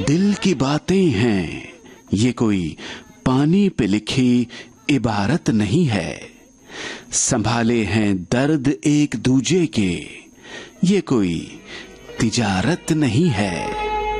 दिल की बातें हैं, ये कोई पानी पे लिखी इबारत नहीं है। संभाले हैं दर्द एक दूजे के, ये कोई तिजारत नहीं है।